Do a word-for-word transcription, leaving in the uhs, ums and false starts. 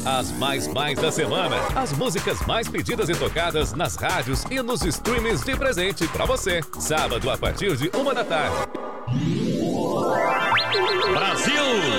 As mais mais da semana. As músicas mais pedidas e tocadas nas rádios e nos streamings de presente pra você. Sábado a partir de uma da tarde. Brasil!